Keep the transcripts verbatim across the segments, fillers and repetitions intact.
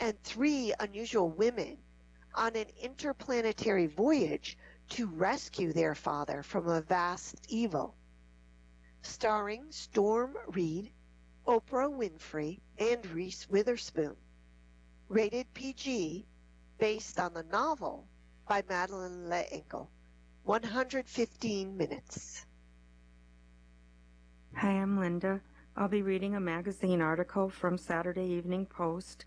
and three unusual women on an interplanetary voyage to rescue their father from a vast evil. Starring Storm Reed, Oprah Winfrey, and Reese Witherspoon. Rated P G, based on the novel by Madeleine L'Engle. one hundred fifteen minutes. Hi, I'm Linda. I'll be reading a magazine article from Saturday Evening Post,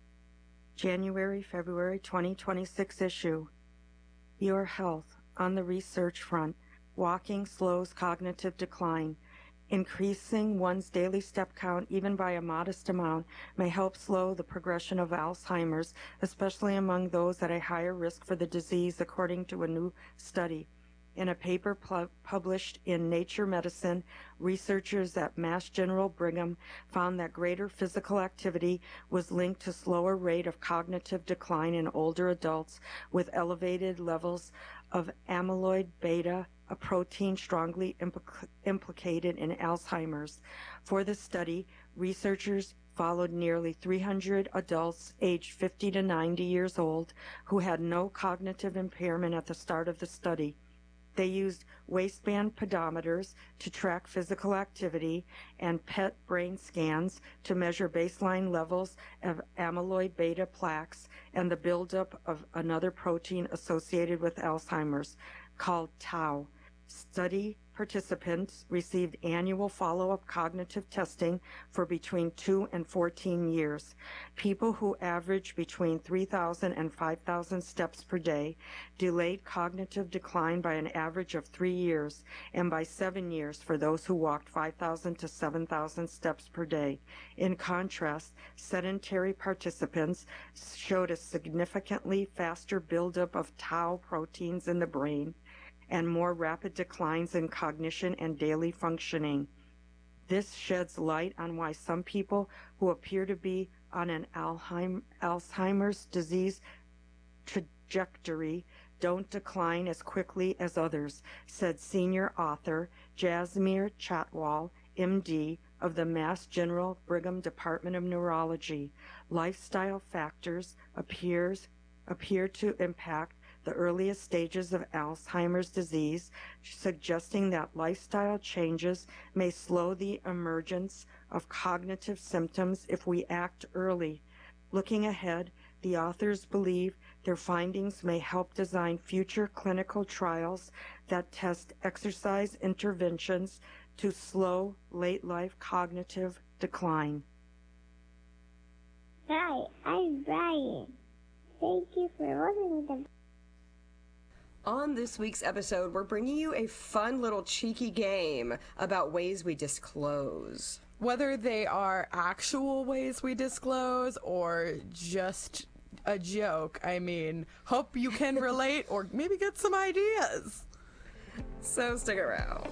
January February twenty twenty-six issue. Your Health. On the research front, walking slows cognitive decline. Increasing one's daily step count, even by a modest amount, may help slow the progression of Alzheimer's, especially among those at a higher risk for the disease, according to a new study. In a paper pu- published in Nature Medicine, researchers at Mass General Brigham found that greater physical activity was linked to slower rate of cognitive decline in older adults with elevated levels of amyloid beta, a protein strongly implic- implicated in Alzheimer's. For the study, researchers followed nearly three hundred adults aged fifty to ninety years old who had no cognitive impairment at the start of the study. They used waistband pedometers to track physical activity and P E T brain scans to measure baseline levels of amyloid beta plaques and the buildup of another protein associated with Alzheimer's called tau. Study participants received annual follow-up cognitive testing for between two and fourteen years. People who averaged between three thousand and five thousand steps per day delayed cognitive decline by an average of three years and by seven years for those who walked five thousand to seven thousand steps per day. In contrast, sedentary participants showed a significantly faster buildup of tau proteins in the brain and more rapid declines in cognition and daily functioning. This sheds light on why some people who appear to be on an Alzheimer's disease trajectory don't decline as quickly as others, said senior author Jasmeer Chatwal, M D, of the Mass General Brigham Department of Neurology. Lifestyle factors appears, appear to impact the earliest stages of Alzheimer's disease, suggesting that lifestyle changes may slow the emergence of cognitive symptoms if we act early. Looking ahead, the authors believe their findings may help design future clinical trials that test exercise interventions to slow late-life cognitive decline. Hi, I'm Brian. Thank you for listening to On this week's episode, we're bringing you a fun little cheeky game about ways we disclose. Whether they are actual ways we disclose or just a joke, I mean, hope you can relate or maybe get some ideas. So stick around.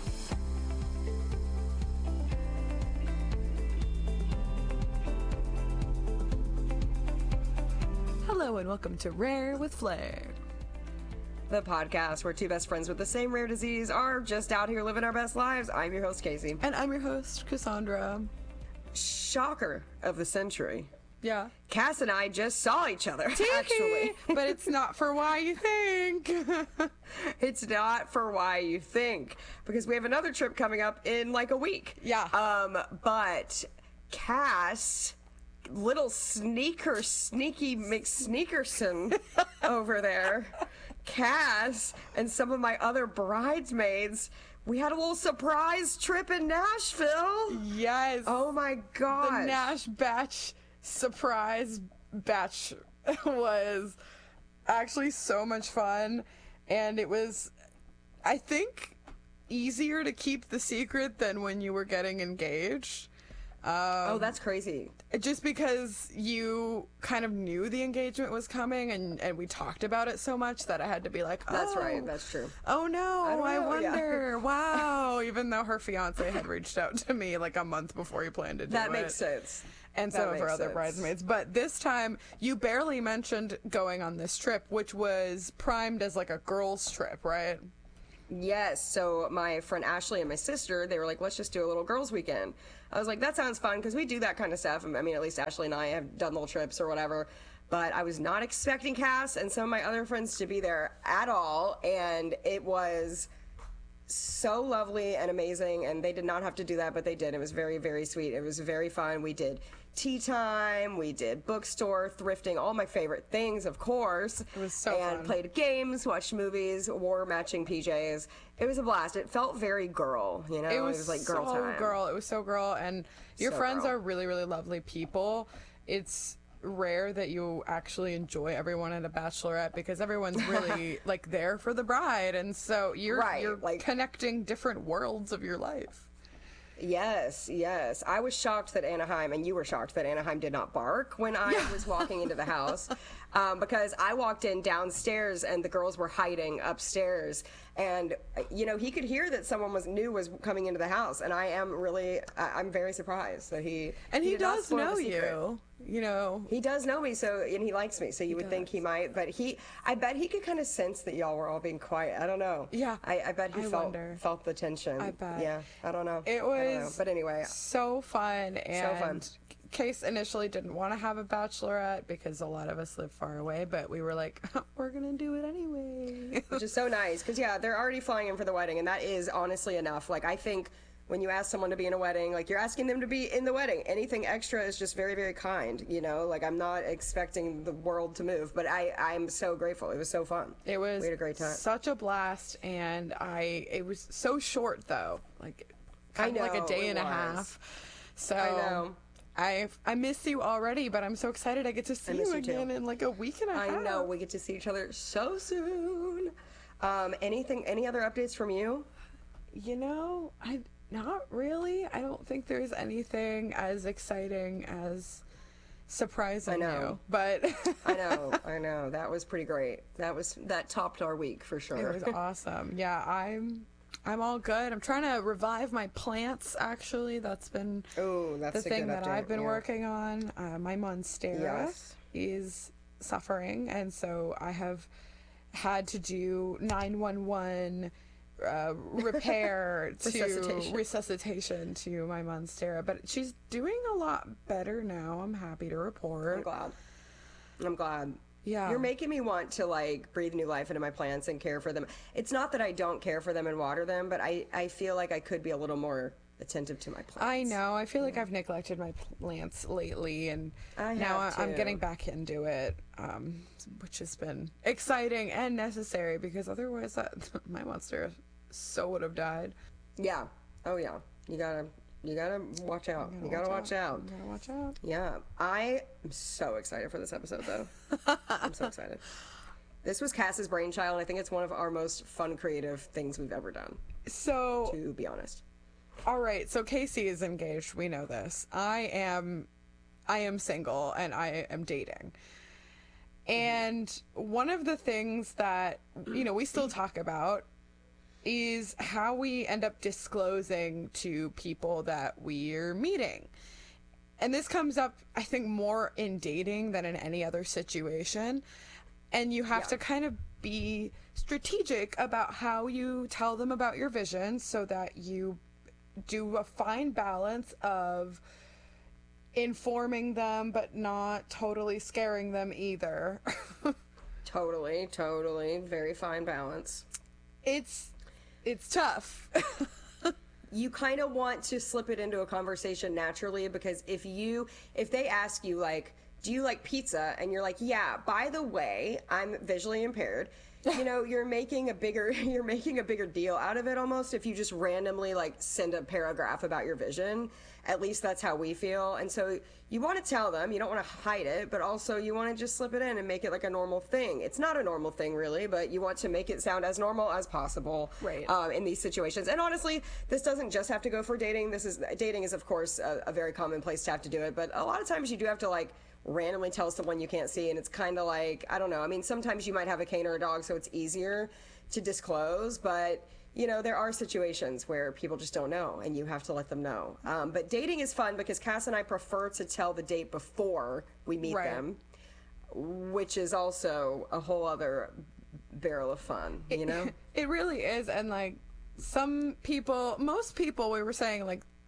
Hello and welcome to Rare with Flair, The podcast where two best friends with the same rare disease are just out here living our best lives. I'm your host, Casey. and I'm your host, Cassandra. Shocker of the century. Yeah. Cass and I just saw each other, actually. But it's not for why you think. It's not for why you think, because we have another trip coming up in like a week. Yeah. Um, but Cass, little sneaker, sneaky McSneakerson over there, Cass, and some of my other bridesmaids, we had a little surprise trip in Nashville. Yes. Oh my gosh. The Nash batch surprise batch was actually so much fun, and it was, I think, easier to keep the secret than when you were getting engaged. Um, oh, that's crazy. Just because you kind of knew the engagement was coming, and, and we talked about it so much that I had to be like, oh. That's right, that's true. Oh no, I, I, know, wonder, yeah. wow. Even though her fiance had reached out to me like a month before he planned to do that it. That makes sense. And that some of her makes other sense. bridesmaids. But this time, you barely mentioned going on this trip, which was primed as like a girls' trip, right? Yes, so my friend Ashley and my sister, they were like, let's just do a little girls' weekend. I was like, that sounds fun, because we do that kind of stuff. I mean, at least Ashley and I have done little trips or whatever. But I was not expecting Cass and some of my other friends to be there at all. And it was so lovely and amazing. And they did not have to do that, but they did. It was very, very sweet. It was very fun. We did tea time. We did bookstore, thrifting, all my favorite things, of course. It was so and fun. Played games, watched movies, wore matching P Js. It was a blast. It felt very girl, you know? It was, it was like girl so time. girl. It was so girl. And your So friends girl. are really, really lovely people. It's rare that you actually enjoy everyone at a bachelorette, because everyone's really like there for the bride, and so you're Right, you're like- connecting different worlds of your life. Yes, yes. I was shocked that Anaheim, and you were shocked that Anaheim did not bark when I was walking into the house, um, because I walked in downstairs and the girls were hiding upstairs, and you know he could hear that someone was new was coming into the house, and I am really, I, I'm very surprised that he And he, did not does spoil the know secret. you. You know, He does know me, so and he likes me, so you would think he might, but he, I bet he could kind of sense that y'all were all being quiet. I don't know. Yeah, I, I bet he I felt wonder. felt the tension. I bet. Yeah, I don't know. it I don't know. was But anyway, so fun. And fun. Case initially didn't want to have a bachelorette because a lot of us live far away, but we were like, we're gonna do it anyway. which is so nice, because yeah, they're already flying in for the wedding, and that is honestly enough. Like, I think when you ask someone to be in a wedding, like, you're asking them to be in the wedding. Anything extra is just very, very kind, you know? Like, I'm not expecting the world to move, but I, I'm so grateful. It was so fun. It was We had a great time. such a blast, and I it was so short though, like kind I of like a know, day it and a was. half. So I know. I I miss you already, but I'm so excited I get to see miss you you too. again in like a week and a half. I know, we get to see each other so soon. Um, anything, any other updates from you? You know, I not really. I don't think there's anything as exciting as surprising I know. you, but I know, I know. That was pretty great. That was, that topped our week for sure. it was awesome. Yeah, I'm I'm all good. I'm trying to revive my plants. Actually, that's been Oh, that's the a thing good that update, I've been yeah. working on. Uh, my monstera Yes. is suffering, and so I have had to do nine one one uh, repair to Resuscitation. resuscitation to my monstera. But she's doing a lot better now. I'm happy to I'm report. glad. I'm glad. Yeah. You're making me want to like breathe new life into my plants and care for them. It's not that I don't care for them and water them, but I, I feel like I could be a little more attentive to my plants. I know. I feel like I've neglected my plants lately, and I now have I- I'm too. getting back into it, um, which has been exciting and necessary, because otherwise that, my monster so would have died. Yeah. Oh yeah. You gotta you gotta watch out. You gotta watch out. You gotta watch out. Yeah. I am so excited for this episode though. I'm so excited. This was Cass's brainchild, and I think it's one of our most fun, creative things we've ever done, So, to be honest. all right. So Casey is engaged. We know this. I am, I am single, and I am dating. And one of the things that, you know, we still talk about is how we end up disclosing to people that we're meeting. And this comes up, I think, more in dating than in any other situation. And you have Yeah. to kind of be strategic about how you tell them about your vision, so that you do a fine balance of informing them but not totally scaring them either. Totally, totally. Very fine balance. it's it's tough. You kind of want to slip it into a conversation naturally, because if you if they ask you like, do you like pizza, and you're like, yeah, by the way, I'm visually impaired, you know, you're making a bigger you're making a bigger deal out of it almost if you just randomly like send a paragraph about your vision. At least that's how we feel. And so you want to tell them, you don't want to hide it, but also you want to just slip it in and make it like a normal thing. It's not a normal thing really, but you want to make it sound as normal as possible. Right. Um, in these situations. And honestly, this doesn't just have to go for dating. This is dating is of course a, a very common place to have to do it, but a lot of times you do have to like randomly tell someone you can't see, and it's kind of like, I don't know. I mean, sometimes you might have a cane or a dog, so it's easier to disclose, but you know, there are situations where people just don't know, and you have to let them know. Um, but dating is fun because Cass and I prefer to tell the date before we meet Right. them, which is also a whole other barrel of fun, you know? It really is. And like some people, most people, we were saying, like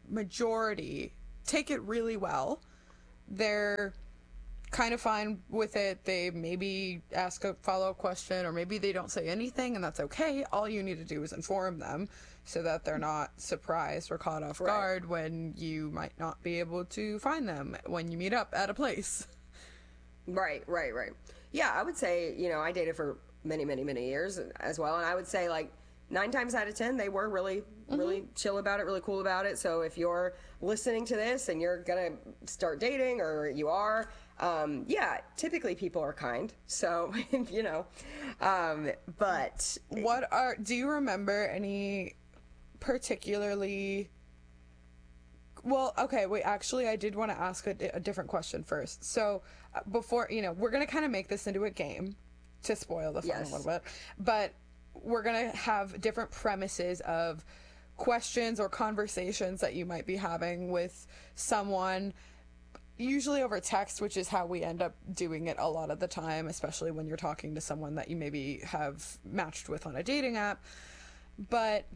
majority take it really well. They're kind of fine with it. They maybe ask a follow-up question, or maybe they don't say anything, and that's okay. All you need to do is inform them so that they're not surprised or caught off Right. guard when you might not be able to find them when you meet up at a place. Right, right, right. Yeah, I would say, you know, I dated for many, many, many years as well, and I would say, like, nine times out of ten, they were really, really mm-hmm. chill about it, really cool about it. So if you're listening to this and you're gonna start dating, or you are, um, yeah, typically people are kind. So, you know, um, but... What are... Do you remember any particularly... Well, okay, wait, actually, I did want to ask a, a different question first. So, uh, before, you know, we're going to kind of make this into a game to spoil the fun Yes. a little bit. But we're going to have different premises of questions or conversations that you might be having with someone, usually over text, which is how we end up doing it a lot of the time, especially when you're talking to someone that you maybe have matched with on a dating app. But,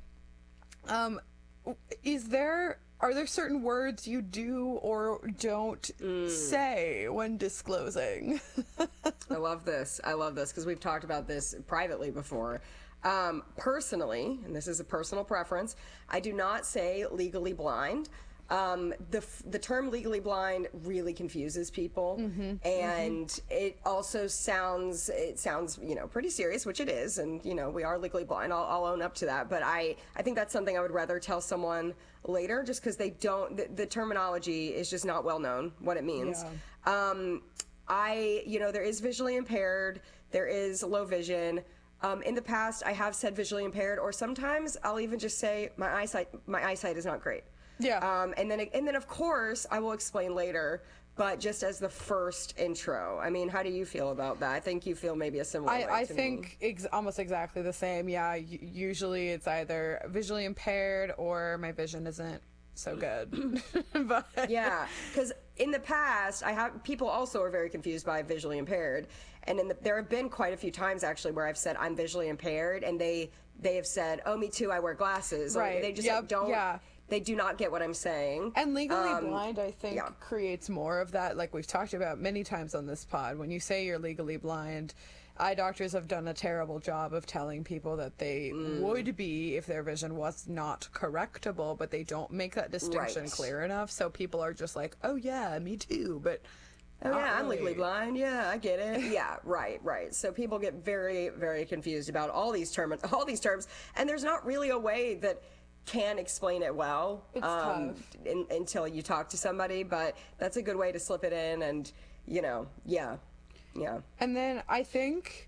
um, is there... Are there certain words you do or don't mm. say when disclosing? I love this. I love this because we've talked about this privately before. Um, personally, and this is a personal preference, I do not say legally blind. Um, the the term legally blind really confuses people, mm-hmm, and mm-hmm. it also sounds it sounds you know pretty serious, which it is, and you know we are legally blind. I'll, I'll own up to that, but I I think that's something I would rather tell someone later, just because they don't the, the terminology is just not well known what it means. Yeah. Um, I you know there is visually impaired, there is low vision. Um, in the past, I have said visually impaired, or sometimes I'll even just say my eyesight my eyesight is not great. Yeah. Um, and then, and then, of course, I will explain later, but just as the first intro. I mean, how do you feel about that? I think you feel maybe a similar I, way I to think ex- almost exactly the same. Yeah, y- usually it's either visually impaired or my vision isn't so good. But yeah, because in the past, I have people also are very confused by visually impaired, and in the, there have been quite a few times actually where I've said I'm visually impaired, and they they have said, "Oh, me too. I wear glasses." Right. Or they just yep. like, don't. Yeah. They do not get what I'm saying. And legally um, blind, I think, yeah. creates more of that, like we've talked about many times on this pod. When you say you're legally blind, eye doctors have done a terrible job of telling people that they mm. would be if their vision was not correctable, but they don't make that distinction right. clear enough. So people are just like, oh yeah, me too, but... Oh yeah, I'm really. legally blind. Yeah, I get it. Yeah, right, right. So people get very, very confused about all these terms, all these terms, and there's not really a way that can explain it well it's um, tough. In, until you talk to somebody. But that's a good way to slip it in, and you know, yeah, yeah. And then I think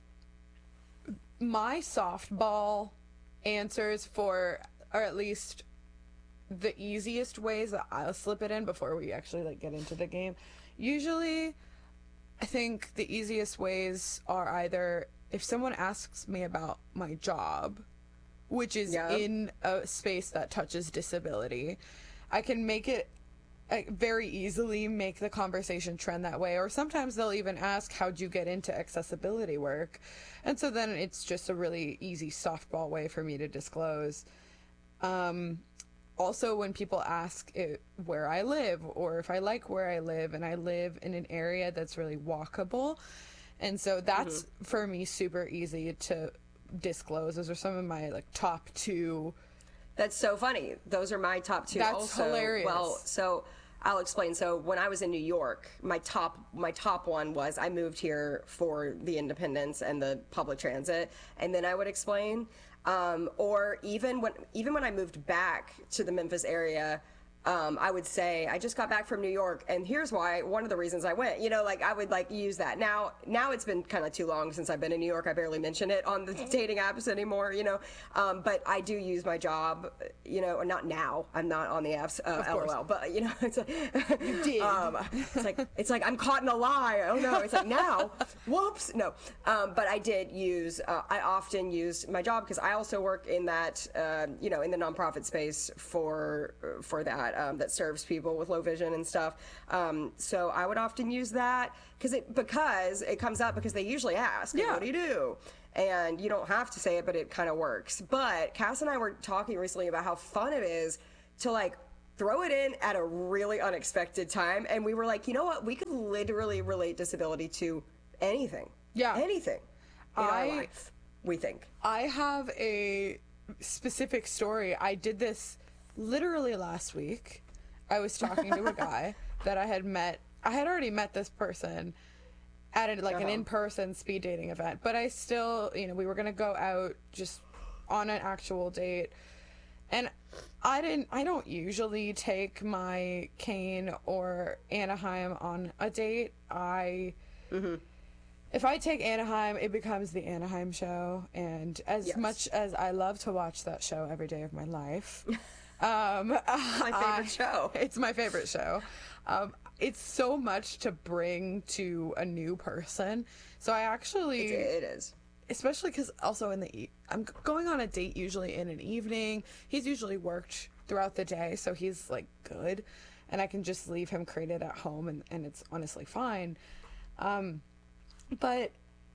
my softball answers for, or at least the easiest ways that I'll slip it in before we actually like get into the game. Usually, I think the easiest ways are either if someone asks me about my job, which is yeah. in a space that touches disability, I can make it I very easily make the conversation trend that way. Or sometimes they'll even ask, how'd you get into accessibility work? And so then it's just a really easy softball way for me to disclose. Um, also, when people ask it, where I live, or if I like where I live, and I live in an area that's really walkable. And so that's, mm-hmm. for me, super easy to disclose. Those are some of my like top two. That's so funny. Those are my top two. That's also. hilarious. Well, so I'll explain. So when I was in New York, my top my top one was I moved here for the independence and the public transit, and then I would explain. Um, or even when even when I moved back to the Memphis area, um, I would say I just got back from New York, and here's why. One of the reasons I went, you know, like I would like use that. Now, now it's been kind of too long since I've been in New York. I barely mention it on the dating apps anymore, you know. Um, but I do use my job, you know, or not now. I'm not on the apps, uh, LOL. But you know, it's like you did. Um, it's like it's like I'm caught in a lie. Oh no, it's like now. Whoops. No. Um, but I did use. Uh, I often used my job because I also work in that, uh, you know, in the nonprofit space for for that. Um, that serves people with low vision and stuff. Um, so I would often use that because it because it comes up because they usually ask, yeah. what do you do? And you don't have to say it, but it kind of works. But Cass and I were talking recently about how fun it is to like throw it in at a really unexpected time. And we were like, you know what? We could literally relate disability to anything. Yeah. Anything in I- our life, we think. I have a specific story. I did this literally last week. I was talking to a guy that I had met. I had already met this person at a, like Uh-huh. an in-person speed dating event, but I still, you know, we were going to go out just on an actual date. And I didn't, I don't usually take my Kane or Anaheim on a date. I, Mm-hmm. if I take Anaheim, it becomes the Anaheim show. And as Yes. much as I love to watch that show every day of my life, um, My favorite I- show. It's my favorite show. Um, it's so much to bring to a new person. So I actually, It, it is. especially because also in the e- I'm g- going on a date usually in an evening. He's usually worked throughout the day, so he's like good, and I can just leave him crated at home, and, and it's honestly fine. Um, but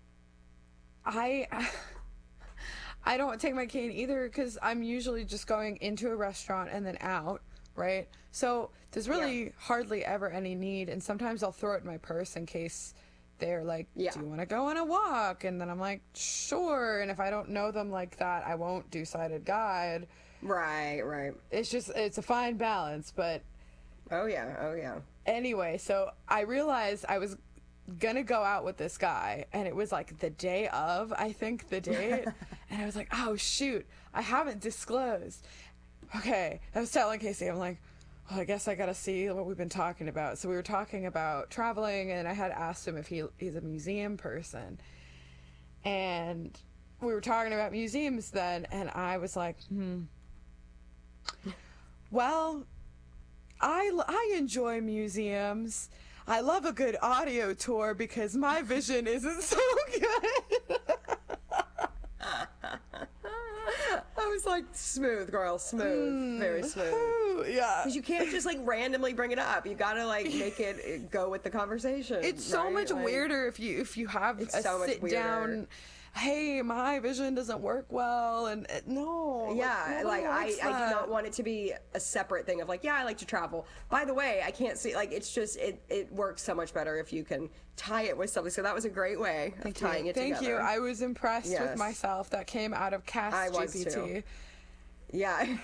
I I don't take my cane either because I'm usually just going into a restaurant and then out, right? So there's really Yeah. hardly ever any need, and sometimes I'll throw it in my purse in case they're like, Yeah. do you want to go on a walk? And then I'm like, sure. And if I don't know them like that, I won't do sighted guide. Right, right. It's just, it's a fine balance. But Oh, yeah, oh, yeah. anyway, so I realized I was gonna go out with this guy, and it was like the day of, I think, the date. And I was like, oh, shoot, I haven't disclosed. Okay, I was telling Casey, I'm like, well, I guess I gotta see what we've been talking about. So we were talking about traveling, and I had asked him if he he's a museum person. And we were talking about museums then, and I was like, hmm. Well, I, I enjoy museums. I love a good audio tour because my vision isn't so good. I was like, smooth, girl, smooth. Very smooth. Ooh, yeah. Because you can't just like randomly bring it up. You gotta like make it go with the conversation. It's so right? much Like, weirder if you if you have It's a so much sit weirder. down. Hey, my vision doesn't work well, and uh, no. Yeah, nobody like I, likes I do that. not want it to be a separate thing of like, yeah, I like to travel. By the way, I can't see like it's just it it works so much better if you can tie it with something. So that was a great way of Thank tying you. it Thank together. you. I was impressed Yes. with myself. That came out of Cast I was G P T. too. Yeah.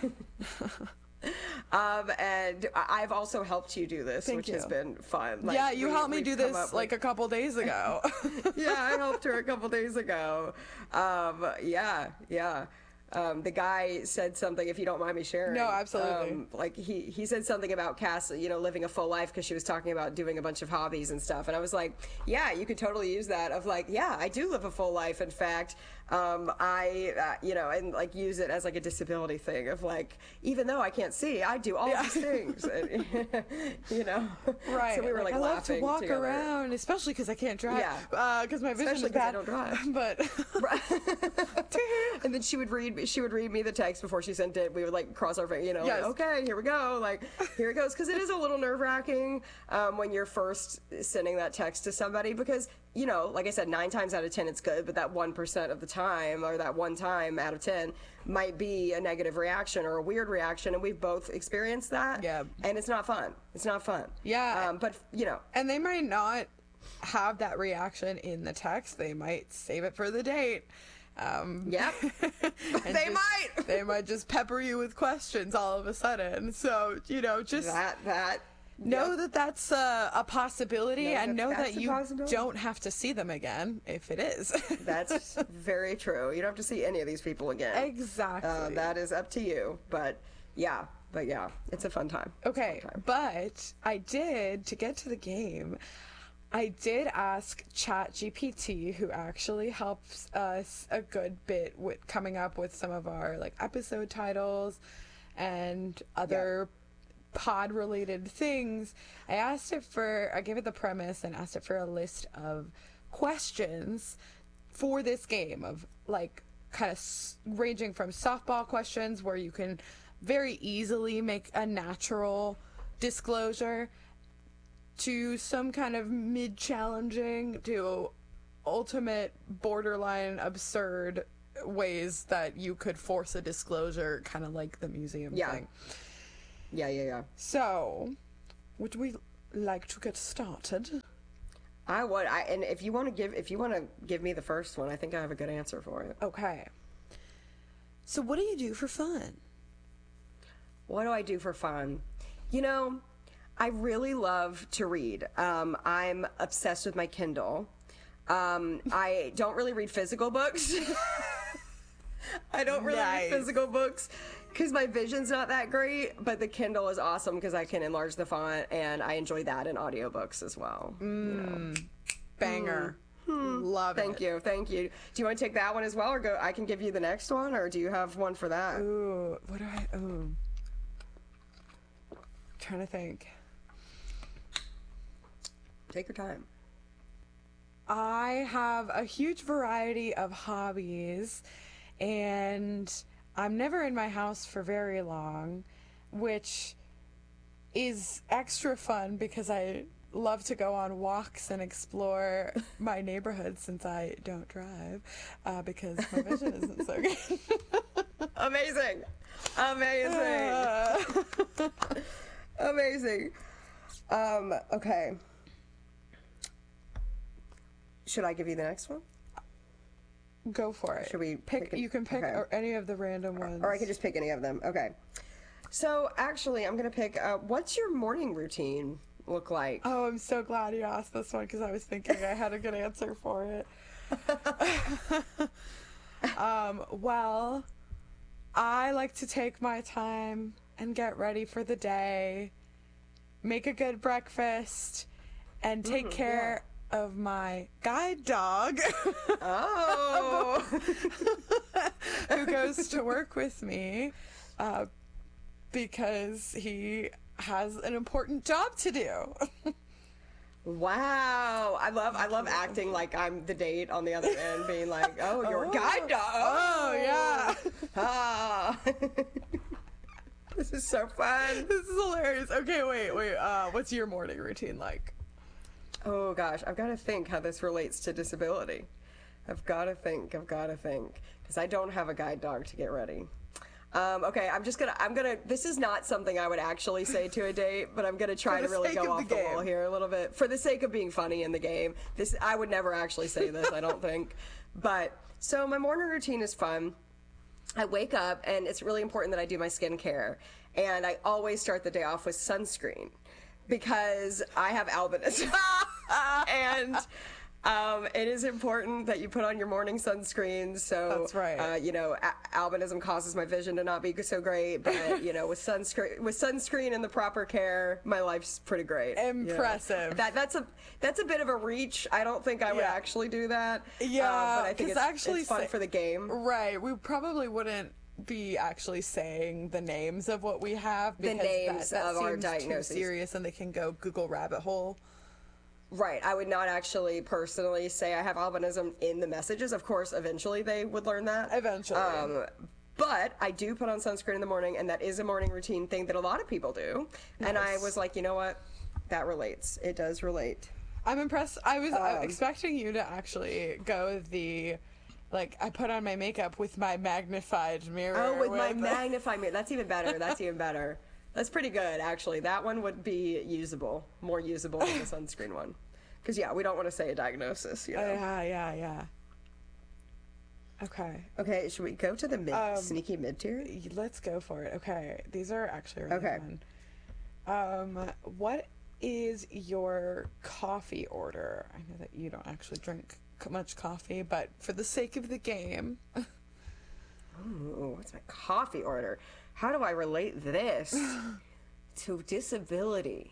um, and I- I've also helped you do this, Thank which has you. been fun. Like, Yeah, you we- helped me we've do come this up like with- a couple days ago. yeah, I helped her a couple days ago. Um, yeah, yeah. Um, the guy said something, if you don't mind me sharing. No, absolutely. Um, like he, he said something about Cass, you know, living a full life because she was talking about doing a bunch of hobbies and stuff. And I was like, yeah, you could totally use that of like, yeah, I do live a full life. In fact, um, I, uh, you know, and like use it as like a disability thing of like, even though I can't see, I do all Yeah. these things. And, you know? Right. So we were like, I love to laughing walk together. around, especially because I can't drive. Yeah. Because my vision Especially is 'cause I bad. don't drive. But And then she would read she would read me the text before she sent it. We would like cross our fingers, you know, Yes. like, okay, here we go, like here it goes, because it is a little nerve wracking um, when you're first sending that text to somebody, because you know, like I said, nine times out of ten it's good, but that one percent of the time, or that one time out of ten, might be a negative reaction or a weird reaction, and we've both experienced that. Yeah. And it's not fun. It's not fun. Yeah. Um, but you know, and they might not have that reaction in the text. They might save it for the date. Um, yep. and They just- might. They might just pepper you with questions all of a sudden. So, you know, just that that know yep. that that's a, a possibility, Know and that know that's that a you possibility. don't have to see them again if it is. That's very true. You don't have to see any of these people again. Exactly. Uh, that is up to you. But yeah, but yeah, it's a fun time. Okay, Fun time. but I did, to get to the game, I did ask ChatGPT, who actually helps us a good bit with coming up with some of our like episode titles and other pod related things. I asked it for, I gave it the premise and asked it for a list of questions for this game of like kind of s- ranging from softball questions where you can very easily make a natural disclosure to some kind of mid challenging to ultimate borderline absurd ways that you could force a disclosure, kind of like the museum Yeah. thing. Yeah, yeah, yeah. So, would we like to get started? I would. I and if you want to give if you want to give me the first one, I think I have a good answer for it. Okay. So, what do you do for fun? What do I do for fun? You know, I really love to read. Um, I'm obsessed with my Kindle. Um, I don't really read physical books. I don't really Nice. read physical books because my vision's not that great, but the Kindle is awesome because I can enlarge the font, and I enjoy that in audiobooks as well. You know. Banger. Love Thank it. you, thank you. Do you want to take that one as well, or go? I can give you the next one, or do you have one for that? Ooh, what do I? Ooh. Trying to think. Take your time. I have a huge variety of hobbies, and I'm never in my house for very long, which is extra fun because I love to go on walks and explore my neighborhood since I don't drive, uh, because my vision isn't so good. Amazing, amazing, Uh, amazing. Um, okay. Should I give you the next one? go for it. Should we pick? pick a- You can pick okay. or any of the random ones. Or I could just pick any of them. Okay. So actually, I'm gonna pick. Uh, what's your morning routine look like? Oh, I'm so glad you asked this one because I was thinking I had a good answer for it. um, well, I like to take my time and get ready for the day, make a good breakfast, and take Mm, care of my guide dog Oh. who goes to work with me uh, because he has an important job to do. Wow. I love. I love acting like I'm the date on the other end, being like, "Oh, you're a Oh. guide dog." Oh, yeah. Ah. This is so fun. This is hilarious. Okay, wait, wait. Uh, what's your morning routine like? Oh gosh, I've got to think how this relates to disability. I've got to think. I've got to think because I don't have a guide dog to get ready. Um, okay, I'm just gonna. I'm gonna. This is not something I would actually say to a date, but I'm gonna try For to the really sake go of off the the wall game. here a little bit for the sake of being funny in the game. This I would never actually say this. I don't think. But so my morning routine is fun. I wake up and it's really important that I do my skincare, and I always start the day off with sunscreen because I have albinism. And um, it is important that you put on your morning sunscreen. So That's right. Uh, you know, a- albinism causes my vision to not be so great, but you know, with sunscreen, with sunscreen and the proper care, my life's pretty great. you know. Impressive. That that's a that's a bit of a reach. I don't think I would Yeah. actually do that. Yeah, uh, but I think 'cause it's, actually it's fun say- for the game. Right. We probably wouldn't be actually saying the names of what we have because names that, that of our seems diagnoses. too serious and they can go Google rabbit hole. Right. I would not actually personally say I have albinism in the messages. Of course, eventually they would learn that. Eventually. Um, but I do put on sunscreen in the morning, and that is a morning routine thing that a lot of people do. And I Nice. was like, you know what? That relates. It does relate. I'm impressed. I was uh, Um, expecting you to actually go the, like, I put on my makeup with my magnified mirror. Oh, with my the- magnifying mirror. That's even better. That's even better. That's pretty good, actually. That one would be usable, more usable than the sunscreen one. Because, yeah, we don't want to say a diagnosis, you know. Uh, yeah, yeah, yeah. Okay. Okay, should we go to the mid, Um, sneaky mid-tier? Let's go for it. Okay. These are actually really Okay. fun. Um, what is your coffee order? I know that you don't actually drink c- much coffee, but for the sake of the game, Ooh, what's my coffee order? How do I relate this to disability?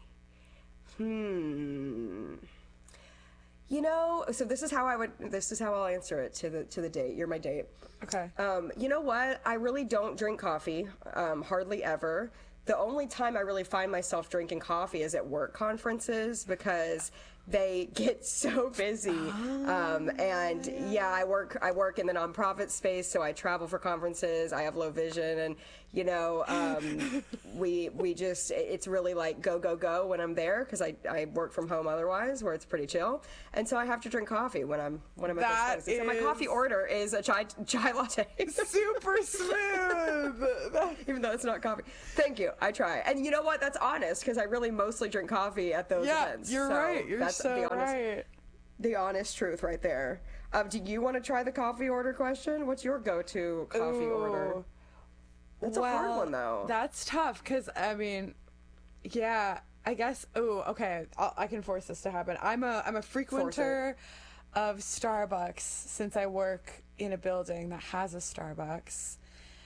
Hmm. You know, so this is how I would. This is how I'll answer it to the to the date. You're my date. okay. Um, you know what? I really don't drink coffee, um, hardly ever. The only time I really find myself drinking coffee is at work conferences because they get so busy. Um, and yeah, I work I work in the nonprofit space, so I travel for conferences. I have low vision, and you know, um, we we just it's really like go go go when I'm there because I, I work from home otherwise, where it's pretty chill. And so I have to drink coffee when I'm when I'm at That those places. And my is- coffee order is a chai chai latte. Super smooth. Even though it's not coffee. Thank you. I try. And you know what? That's honest because I really mostly drink coffee at those Yeah, events. you're So right. You're that's so the honest, right. the honest truth right there. Um, do you want to try the coffee order question? What's your go-to coffee Ooh. order? That's well, a hard one, though. That's tough because I mean, yeah, I guess. Oh, okay. I'll, I can force this to happen. I'm a I'm a frequenter of Starbucks since I work in a building that has a Starbucks.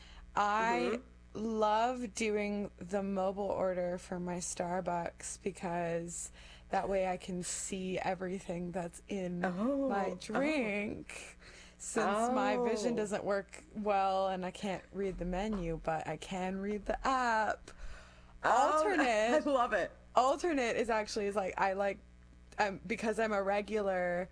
I Mm-hmm. love doing the mobile order for my Starbucks because that way I can see everything that's in Oh, my oh. drink. Since my vision Oh. doesn't work well and I can't read the menu, but I can read the app. Alternate, Oh, I love it. alternate is actually is like I like, um, because I'm a regular.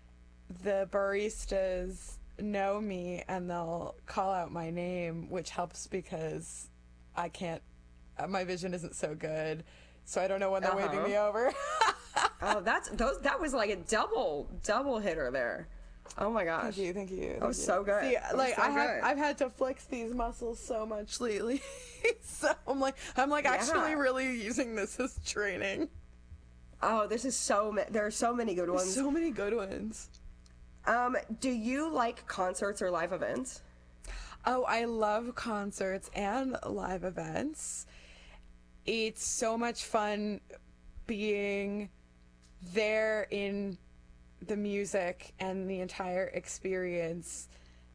The baristas know me and they'll call out my name, which helps because I can't. Uh, my vision isn't so good, so I don't know when they're waving Uh-huh. me over. Oh, that's those. That was like a double double hitter there. Oh my gosh. Thank you, thank you. That was thank you. so good. See, That was like so I have, good. I've had to flex these muscles so much lately, so I'm like, I'm like Yeah. actually really using this as training. Oh, this is so. Ma- there are so many good ones. So many good ones. Um, do you like concerts or live events? Oh, I love concerts and live events. It's so much fun being there in the music and the entire experience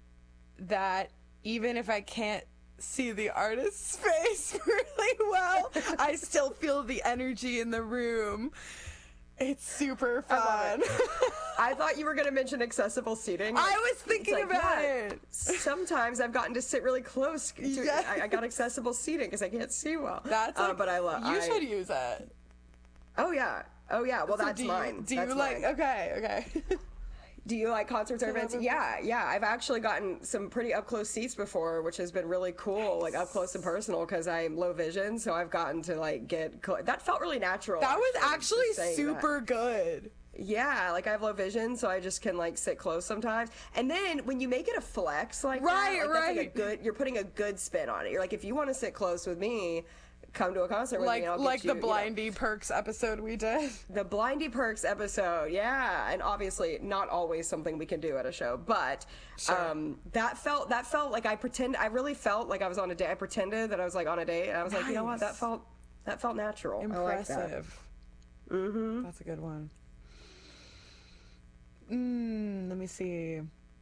that even if I can't see the artist's face really well, I still feel the energy in the room. It's super fun. I love it. I thought you were going to mention accessible seating. I was thinking like, about yeah, it. Sometimes I've gotten to sit really close. To, Yeah. I, I got accessible seating because I can't see well. That's Uh, like, but I love. You I, should use it. Oh yeah. Oh yeah. Well, So that's do you, mine. Do That's you like? mine. Okay, okay. Do you like concerts or I love events? them. Yeah, yeah. I've actually gotten some pretty up close seats before, which has been really cool, like up close and personal, because I'm low vision, so I've gotten to like get. Cl- that felt really natural. That was actually just saying super good. that. Yeah, like I have low vision, so I just can like sit close sometimes. And then when you make it a flex, like Right, that, like, that's like a right. good. You're putting a good spin on it. You're like, if you want to sit close with me, come to a concert with Like me. And I'll like get you, the you know, Blindy Perks episode we did. the Blindy Perks episode, yeah, and obviously not always something we can do at a show, but um, that felt that felt like I pretend I really felt like I was on a date. I pretended that I was like on a date, and I was like, you know what, that Nice. felt that felt natural. I like that. Impressive. Mm-hmm. That's a good one. Mm, let me see.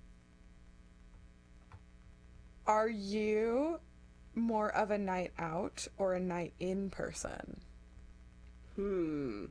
Are you more of a night out or a night in person? Hmm.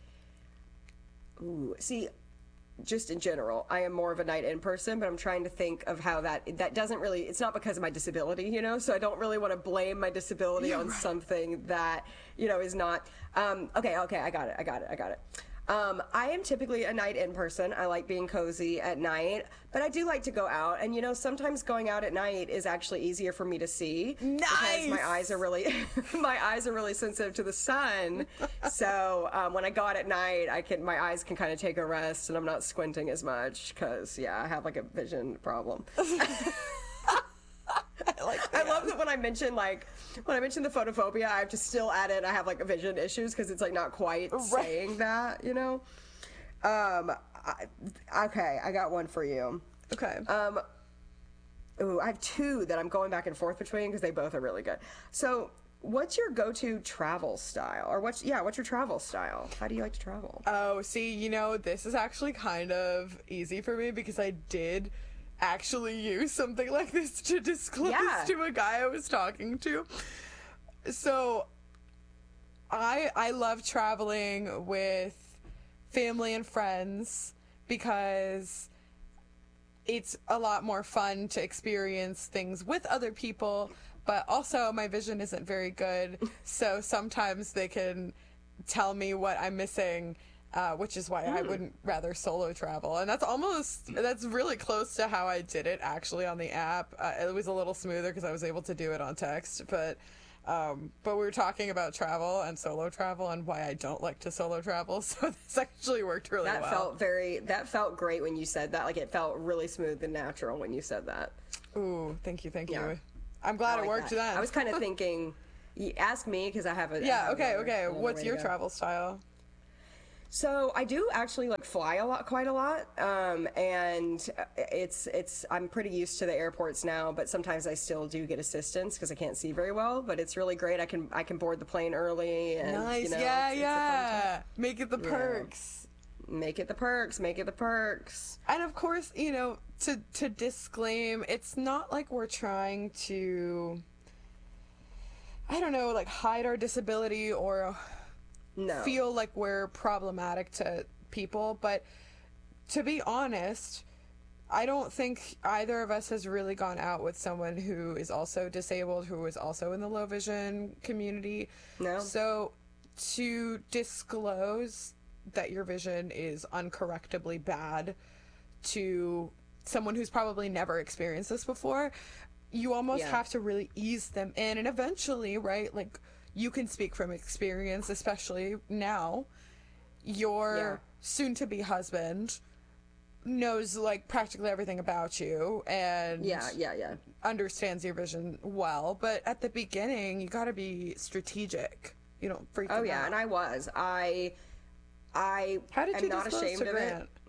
Ooh, see, just in general, I am more of a night in person, but I'm trying to think of how that that doesn't really. It's not because of my disability, you know. So I don't really want to blame my disability on something that you know is not. Um, okay, okay, I got it, I got it, I got it. Um, I am typically a night in person. I like being cozy at night, but I do like to go out. And you know, sometimes going out at night is actually easier for me to see because Nice! my eyes are really, my eyes are really sensitive to the sun. So um, when I go out at night, I can my eyes can kind of take a rest, and I'm not squinting as much because yeah, I have like a vision problem. I like I love that when I mention like when I mention the photophobia, I have to still add it. I have like vision issues because it's like not quite saying that, you know. Um, I, okay, I got one for you. Okay. Um, ooh, I have two that I'm going back and forth between because they both are really good. So, what's your go-to travel style, or what's yeah, what's your travel style? How do you like to travel? Oh, see, you know, this is actually kind of easy for me because I did actually use something like this to disclose Yeah. to a guy I was talking to. So I I love traveling with family and friends because it's a lot more fun to experience things with other people, but also my vision isn't very good, so sometimes they can tell me what I'm missing uh, which is why mm. I wouldn't rather solo travel. And that's almost, that's really close to how I did it actually on the app. Uh, it was a little smoother because I was able to do it on text, but um, but we were talking about travel and solo travel and why I don't like to solo travel, so this actually worked really that well. That felt very, that felt great when you said that. Like, it felt really smooth and natural when you said that. Ooh, thank you, thank yeah. you. I'm glad like it worked that. then. I was kind of thinking, you ask me because I have a yeah. have Okay, another, okay. another What's your travel style? So I do actually like fly a lot, quite a lot, um, and it's it's I'm pretty used to the airports now. But sometimes I still do get assistance because I can't see very well. But it's really great. I can I can board the plane early. And, nice, you know, yeah, it's, yeah. It's Make it the perks. Yeah. Make it the perks. Make it the perks. And of course, you know, to to disclaim, it's not like we're trying to, I don't know, like hide our disability or. No. Feel like we're problematic to people, but to be honest, I don't think either of us has really gone out with someone who is also disabled, who is also in the low vision community. No. So to disclose that your vision is uncorrectably bad to someone who's probably never experienced this before, you almost yeah. have to really ease them in, and eventually, right, like, you can speak from experience, especially now. Your yeah. soon-to-be husband knows, like, practically everything about you and yeah, yeah, yeah. understands your vision well. But at the beginning, you got to be strategic. You don't freak Oh, them yeah, out. and I was. I, I How did am you not disclose ashamed to of Grant? it.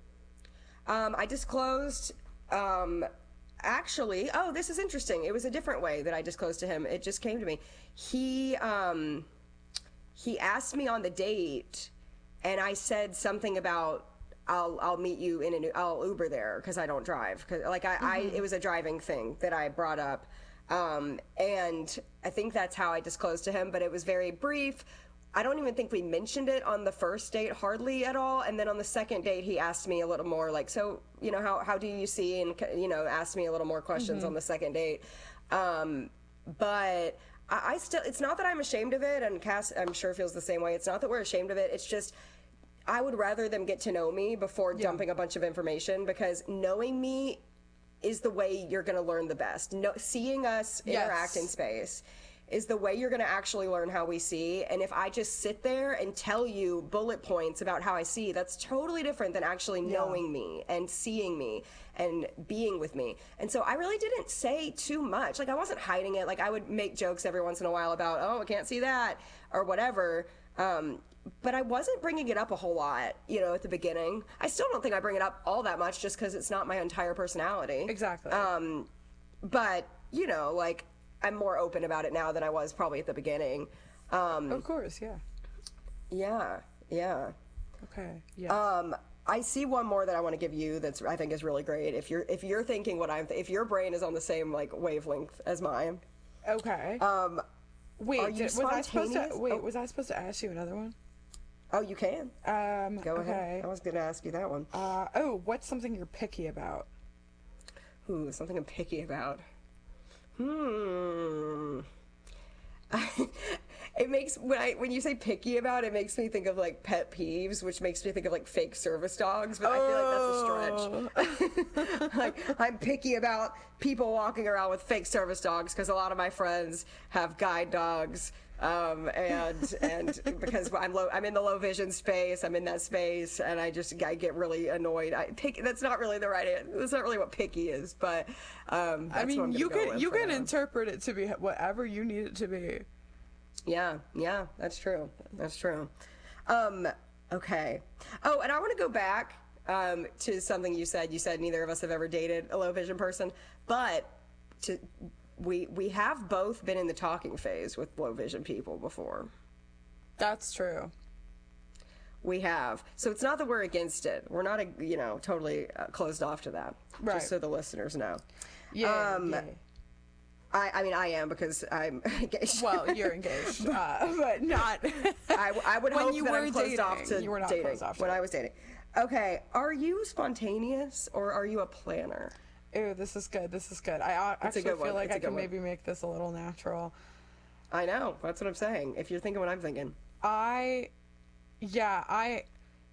Um, I disclosed... Um, Actually, oh, this is interesting. It was a different way that I disclosed to him. It just came to me. He um, he asked me on the date, and I said something about I'll I'll meet you in an I'll Uber there because I don't drive. Cause like I, mm-hmm. I it was a driving thing that I brought up, um, and I think that's how I disclosed to him. But it was very brief. I don't even think we mentioned it on the first date hardly at all. And then on the second date, he asked me a little more like, so, you know, how, how do you see? And, you know, asked me a little more questions mm-hmm. on the second date. Um, but I, I still, it's not that I'm ashamed of it. And Cass, I'm sure feels the same way. It's not that we're ashamed of it. It's just, I would rather them get to know me before yeah. dumping a bunch of information, because knowing me is the way you're going to learn the best. No, seeing us interact yes. in space is the way you're going to actually learn how we see. And if I just sit there and tell you bullet points about how I see, that's totally different than actually knowing yeah. me and seeing me and being with me. And so I really didn't say too much. Like, I wasn't hiding it. Like, I would make jokes every once in a while about, oh, I can't see that or whatever. Um, but I wasn't bringing it up a whole lot, you know, at the beginning. I still don't think I bring it up all that much just because it's not my entire personality. Exactly. Um, but, you know, like, I'm more open about it now than I was probably at the beginning. Um, of course, yeah. Yeah, yeah. Okay, yeah. Um, I see one more that I want to give you that's I think is really great. If you're if you're thinking what I'm, th- if your brain is on the same like wavelength as mine. Okay. Um, wait, are you did, was I supposed to? Wait, oh. was I supposed to ask you another one? Oh, you can. Um, Go okay. ahead. I was going to ask you that one. Uh, oh, what's something you're picky about? Ooh, something I'm picky about. Hmm. It makes when I when you say picky about it, it makes me think of like pet peeves, which makes me think of like fake service dogs. But oh. I feel like that's a stretch. Like, I'm picky about people walking around with fake service dogs because a lot of my friends have guide dogs. Um, and and because I'm low, I'm in the low vision space. I'm in that space, and I just I get really annoyed. I pick. That's not really the right. That's not really what picky is, but um, that's I mean, what I'm you go can you can now. interpret it to be whatever you need it to be. Yeah, yeah, that's true. That's true. Um, okay. Oh, and I want to go back um, to something you said. You said neither of us have ever dated a low vision person, but to. We we have both been in the talking phase with low vision people before. That's true. We have. So it's not that we're against it. We're not, you know, totally uh, closed off to that. Right. Just so the listeners know. Yeah. Um, yeah. I, I mean, I am because I'm engaged. Well, you're engaged, uh, but not. I, I would when hope you that were I'm closed dating, off to you were not dating closed off to when it. I was dating. Okay, are you spontaneous or are you a planner? Ooh, this is good. This is good. I uh, actually good feel one. like It's a I good can one. maybe make this a little natural. I know. That's what I'm saying. If you're thinking what I'm thinking. I, yeah, I,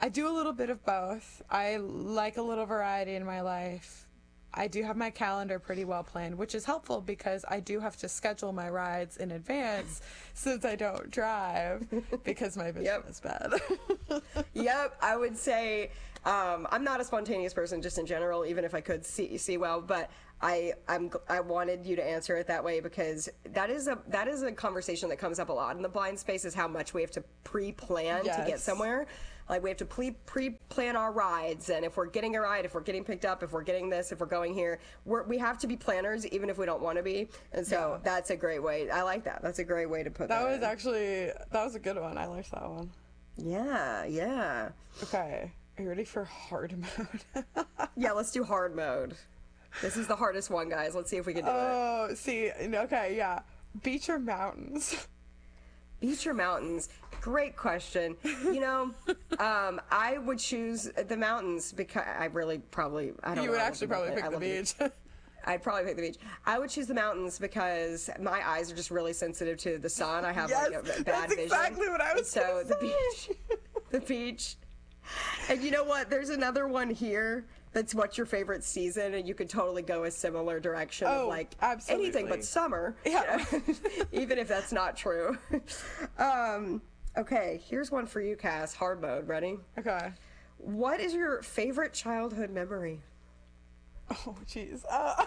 I do a little bit of both. I like a little variety in my life. I do have my calendar pretty well planned, which is helpful because I do have to schedule my rides in advance since I don't drive because my vision Yep. is bad. Yep, I would say um, I'm not a spontaneous person just in general, even if I could see see well, but I I'm gl- I wanted you to answer it that way because that is a that is a conversation that comes up a lot in the blind space, is how much we have to pre-plan to get Yes. somewhere. Like we have to pre pre-plan our rides, and if we're getting a ride, if we're getting picked up, if we're getting this, if we're going here, we're, we have to be planners even if we don't want to be. And so Yeah. that's a great way. I like that. That's a great way to put that. That was in. actually, that was a good one. I liked that one. Yeah, yeah. Okay. Are you ready for hard mode? Yeah, let's do hard mode. This is the hardest one, guys. Let's see if we can do it. Oh, see, okay, yeah. Beach or mountains? Beach or mountains? Great question. You know, um, I would choose the mountains because I really probably, I don't You know. would I actually love probably it. pick I the love beach. I'd probably pick the beach. I would choose the mountains because my eyes are just really sensitive to the sun. I have Yes, like a, a bad that's vision. exactly what I was So gonna the say. beach, the beach. And you know what? There's another one here. That's what's your favorite season, and you could totally go a similar direction Oh, of like absolutely. anything but summer. Yeah. Even if that's not true. um, okay, here's one for you, Cass. Hard mode. Ready? Okay. What is your favorite childhood memory? Oh, jeez. Uh,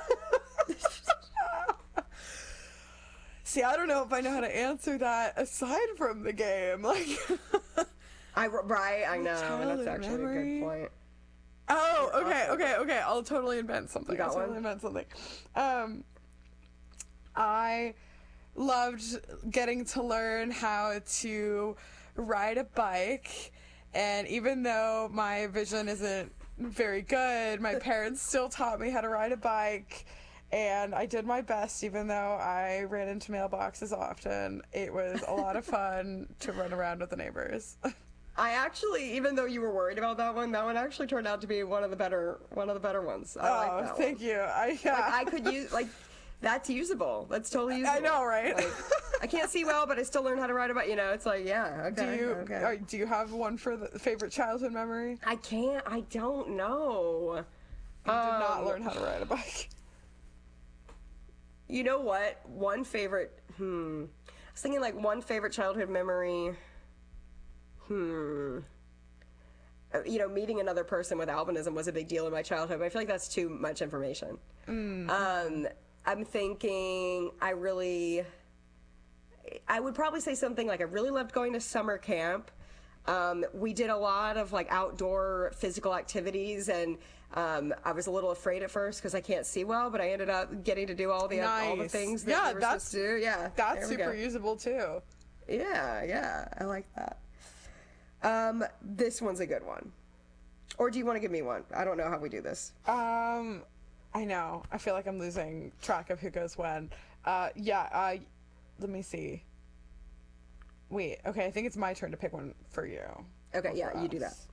see, I don't know if I know how to answer that aside from the game. Like, I right. I know. And Childhood that's actually a memory? good point. oh, okay, okay, okay. I'll totally invent something. You got I'll totally one? invent something. Um, I loved getting to learn how to ride a bike, and even though my vision isn't very good, my parents still taught me how to ride a bike, and I did my best even though I ran into mailboxes often. It was a lot of fun to run around with the neighbors. I actually, even though you were worried about that one, that one actually turned out to be one of the better, one of the better ones. I like Oh, that thank one. you. I yeah. Like, I could use like that's usable. That's totally usable. I know, right? Like, I can't see well, but I still learned how to ride a bike. You know, it's like yeah. do Okay. you okay. uh, do you have one for the favorite childhood memory? I can't. I don't know. You did not Um, learn how to ride a bike. You know what? One favorite. Hmm. I was thinking like one favorite childhood memory. Hmm. Uh, You know, meeting another person with albinism was a big deal in my childhood, but I feel like that's too much information. Um, I'm thinking I really. I would probably say something like I really loved going to summer camp. Um, we did a lot of like outdoor physical activities, and um, I was a little afraid at first because I can't see well, but I ended up getting to do all the all the Nice. things that Yeah, we were that's- supposed to do. Yeah, That's there we super go. usable too. Yeah, yeah, I like that. Um, this one's a good one. Or do you want to give me one? I don't know how we do this. Um, I know. I feel like I'm losing track of who goes when. Uh, yeah. Uh, let me see. Wait. Okay. I think it's my turn to pick one for you. Okay, Or yeah, for you do that. us.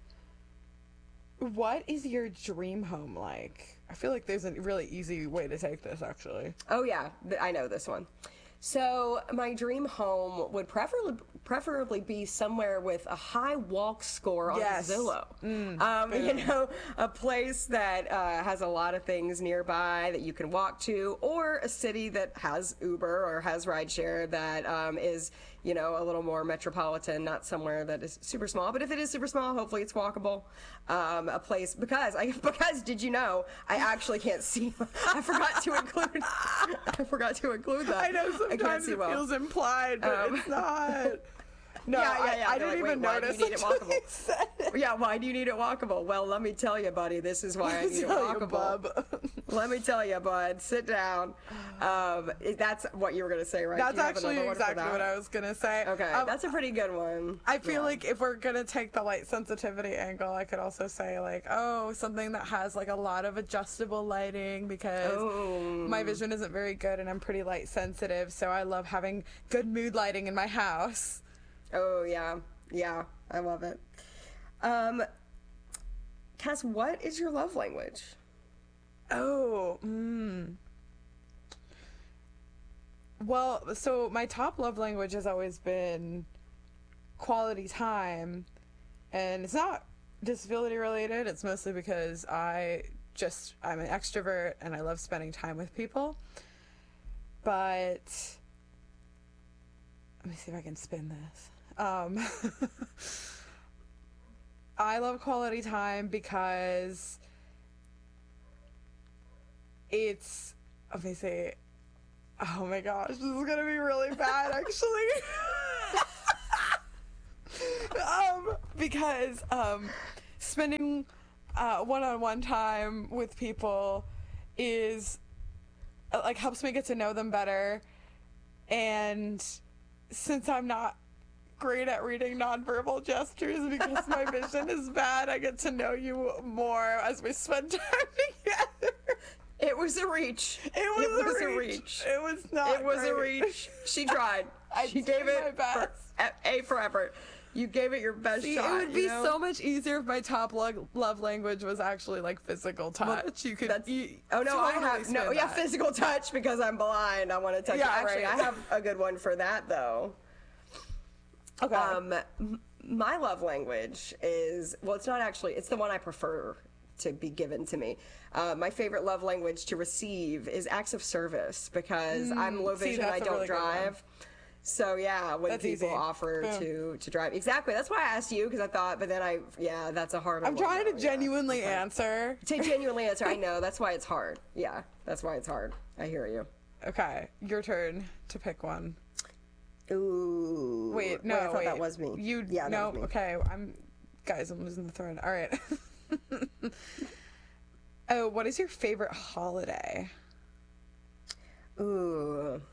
What is your dream home like? I feel like there's a really easy way to take this, actually. Oh yeah, th- I know this one. So my dream home would preferably preferably be somewhere with a high walk score on Yes. Zillow. um, you know, a place that uh, has a lot of things nearby that you can walk to, or a city that has Uber or has rideshare that um, is, you know, a little more metropolitan, not somewhere that is super small. But if it is super small, hopefully it's walkable. Um, a place because I because did you know I actually can't see? I forgot to include. I forgot to include that. I know I can't sometimes see it well. feels implied, but Um, it's not. No, Yeah, yeah, I, yeah. I They're didn't like, even "Wait, why do you notice need it until walkable?" he said it. Yeah, why do you need it walkable? Well, let me tell you, buddy. This is why I need it Tell you, walkable. bub. Let me tell you, bud. Sit down. Um, that's what you were gonna say, right? That's Do you have actually another one for exactly that? what I was gonna say. Okay, Um, that's a pretty good one. I feel Yeah. like if we're gonna take the light sensitivity angle, I could also say like, oh, something that has like a lot of adjustable lighting because Oh. my vision isn't very good and I'm pretty light sensitive, so I love having good mood lighting in my house. Oh yeah, yeah. I love it. Um, Cass, what is your love language? Oh, mm. Well, so my top love language has always been quality time, and it's not disability related. It's mostly because I just, I'm an extrovert and I love spending time with people. But, let me see if I can spin this. Um, I love quality time because it's, let me see, oh my gosh, this is going to be really bad, actually. um, because um, spending uh, one-on-one time with people is, uh, like, helps me get to know them better. And since I'm not great at reading nonverbal gestures because my vision is bad, I get to know you more as we spend time together. It was a reach. It was, it was a, a reach. reach. It was not It was great. a reach. She tried. I she did gave my it best. For, A for effort. You gave it your best See, shot. it would be you know? so much easier if my top lo- love language was actually like physical touch. Well, you could. that's- You, oh no, I totally have no. spin Yeah, that. physical touch because I'm blind. I want to touch. Yeah, you. Actually, right. I have a good one for that though. Okay. Um, m- my love language is, well, it's not actually, it's the one I prefer to be given to me. Uh, my favorite love language to receive is acts of service because I'm low see, vision, that's I a don't really good one. drive. So yeah, when That's people easy. offer Boom. to to drive, exactly. That's why I asked you because I thought, but then I, yeah, that's a hard one. I'm trying though, to yeah. genuinely answer. To genuinely answer, I know that's why it's hard. Yeah, that's why it's hard. I hear you. Okay, your turn to pick one. Ooh. Wait, no, I thought wait. that was me. You, yeah, that no, was me. okay. I'm, guys, I'm losing the thread. All right. Oh, what is your favorite holiday? Ooh.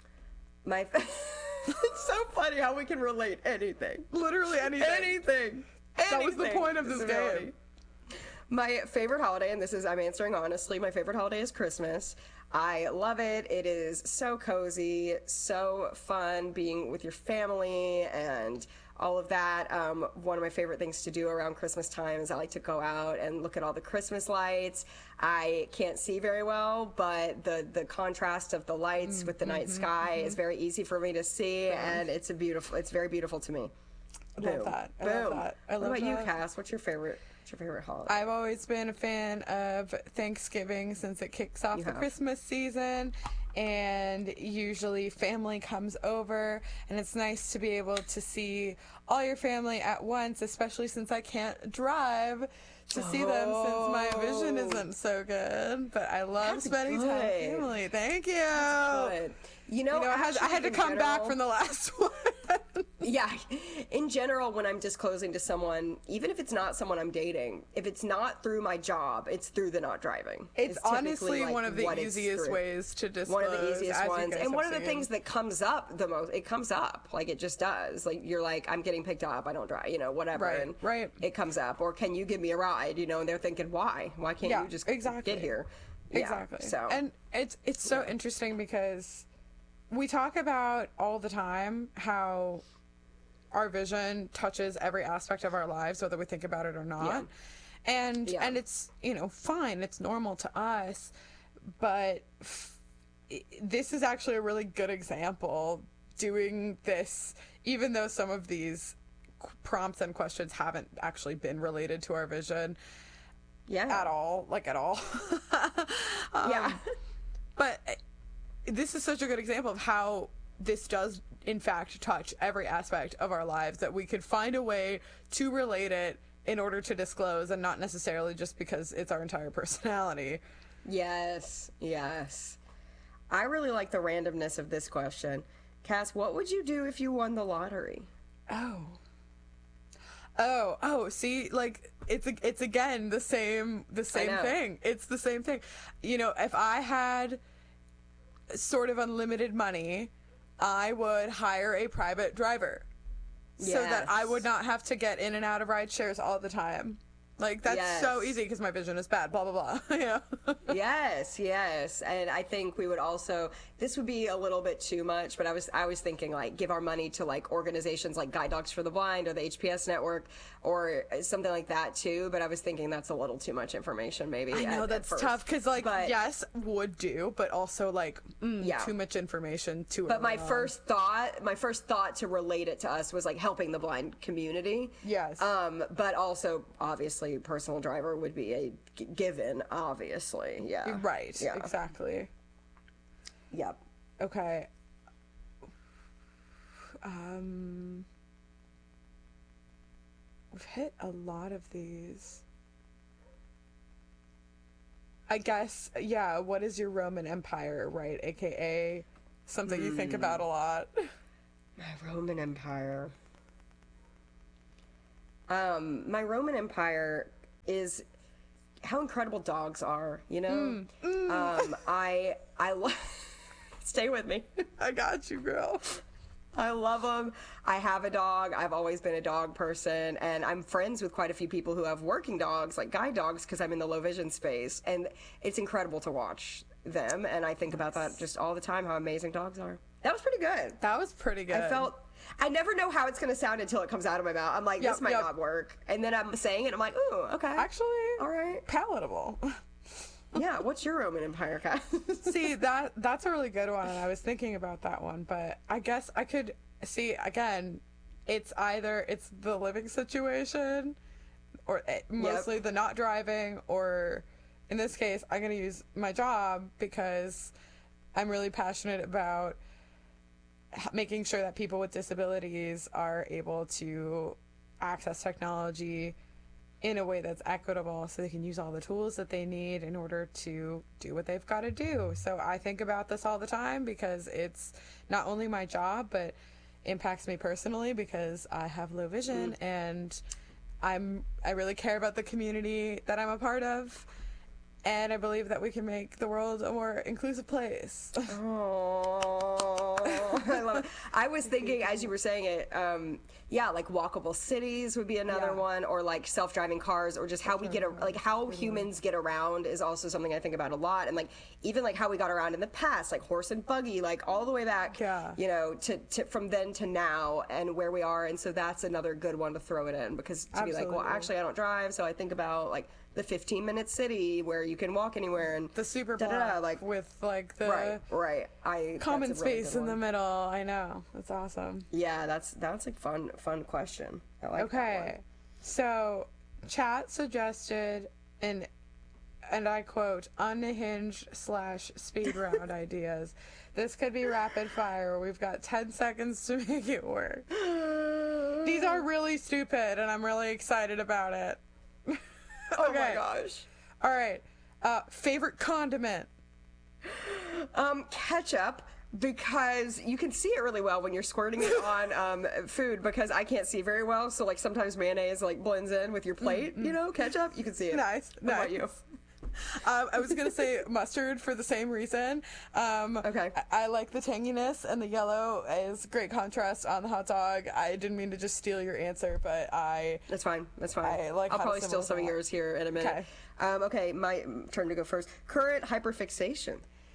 My. It's so funny how we can relate anything. Literally anything. Anything. That was the Anything. point of this Disability. game. My favorite holiday, and this is, I'm answering honestly, my favorite holiday is Christmas. I love it. It is so cozy, so fun being with your family and all of that. Um, one of my favorite things to do around Christmas time is I like to go out and look at all the Christmas lights. I can't see very well, but the, the contrast of the lights with the night sky is very easy for me to see, and it's a beautiful, it's very beautiful to me. I love Boom. that. I Boom. love that. I love what about that. you, Cass? What's your favorite? What's your favorite holiday? I've always been a fan of Thanksgiving since it kicks off You the have. Christmas season, and usually family comes over, and it's nice to be able to see all your family at once, especially since I can't drive to see them since my vision Oh. isn't so good. But I love That's spending time with good. family. Thank you. Good. You know, You know, I had, I actually, had to in come back general- from the last one. Yeah, in general, when I'm disclosing to someone, even if it's not someone I'm dating, if it's not through my job, it's through the not driving. It's typically, honestly like, one of the what it's easiest through. ways to disclose. One of the easiest as you ones, guys and one of have the seen. things that comes up the most. It comes up, like it just does. Like you're like, I'm getting picked up. I don't drive. You know, whatever. Right, and right. It comes up, or can you give me a ride? You know, and they're thinking, why? Why can't Yeah, you just exactly. get here? Yeah, Exactly. So and it's it's so interesting because we talk about all the time how our vision touches every aspect of our lives, whether we think about it or not. Yeah. And Yeah. and it's, you know, fine, it's normal to us, but f- i- this is actually a really good example doing this, even though some of these qu- prompts and questions haven't actually been related to our vision yeah, at all, like at all. Um, yeah. But uh, this is such a good example of how this does, in fact, touch every aspect of our lives, that we could find a way to relate it in order to disclose, and not necessarily just because it's our entire personality. Yes, yes. I really like the randomness of this question. Cass, what would you do if you won the lottery? Oh. Oh, oh, see, like, it's it's again the same the same know. thing. It's the same thing. You know, if I had sort of unlimited money, I would hire a private driver so that I would Yes. not have to get in and out of ride shares all the time. Like, that's Yes. so easy because my vision is bad, blah, blah, blah. Yeah. Yes, yes. And I think we would also, this would be a little bit too much, but I was I was thinking, like, give our money to, like, organizations like Guide Dogs for the Blind or the H P S Network or something like that, too. But I was thinking that's a little too much information, maybe. I know, at, that's at tough because, like, But- yes, would do, but also, like, mm, Yeah. too much information to But my everyone. first thought, my first thought to relate it to us was, like, helping the blind community. Yes. Um, but also, obviously, personal driver would be a g- given, obviously. Yeah. Right, Yeah. exactly. Yep. Okay. Um, we've hit a lot of these. I guess, yeah, what is your Roman Empire, right? A K A something you think about a lot. My Roman Empire. Um, my Roman Empire is how incredible dogs are, you know? Um, I, I love, stay with me. I got you, girl. I love them. I have a dog. I've always been a dog person, and I'm friends with quite a few people who have working dogs, like guide dogs, because I'm in the low vision space, and it's incredible to watch them. And I think about that just all the time, how amazing dogs are. That was pretty good. That was pretty good. I felt. I never know how it's going to sound until it comes out of my mouth. I'm like, Yep, this might yep. not work, and then I'm saying it. I'm like, ooh, okay, Actually, all right, palatable. yeah. What's your Roman Empire, Kat? See, that that's a really good one, and I was thinking about that one, but I guess I could see again. It's either it's the living situation, or eh, mostly the not driving, or in this case, I'm going to use my job because I'm really passionate about h- making sure that people with disabilities are able to access technology in a way that's equitable so they can use all the tools that they need in order to do what they've got to do. So I think about this all the time because it's not only my job, but impacts me personally because I have low vision Mm. and I'm I really care about the community that I'm a part of, and I believe that we can make the world a more inclusive place. Oh, I love it. I was thinking as you were saying it, um, yeah, like walkable cities would be another Yeah. one, or like self-driving cars, or just how we get, a, like how humans get around is also something I think about a lot, and like even like how we got around in the past, like horse and buggy, like all the way back, Yeah. you know, to, to from then to now and where we are, and so that's another good one to throw it in because to be like, well, Absolutely. actually I don't drive, so I think about like the fifteen minute city where you can walk anywhere and The super da-da-da, block like with like the right, right. I common that's a really space good in the one. middle. I know. That's awesome. Yeah, that's that's a fun fun question. I like that Okay. So chat suggested an and I quote unhinged slash speed round ideas. This could be rapid fire. We've got ten seconds to make it work. one. These are really stupid and I'm really excited about it. Oh my okay. gosh. All right. Uh, favorite condiment. Um, ketchup, because you can see it really well when you're squirting it on um, food, because I can't see very well, so like sometimes mayonnaise like blends in with your plate, you know, ketchup, you can see it. Nice. What about nice. you? Um, I was gonna say mustard for the same reason. Um, Okay. I, I like the tanginess, and the yellow is great contrast on the hot dog. I didn't mean to just steal your answer, but I That's fine. That's fine. I like I'll how probably similar steal some of they are. yours here in a minute. Okay. Um, okay, my turn to go first. Current hyperfixation.